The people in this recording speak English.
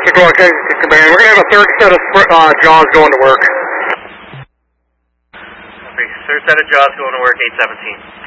Okay, command. We're going to have a third set of jaws going to work. Okay, third set of jaws going to work, 817.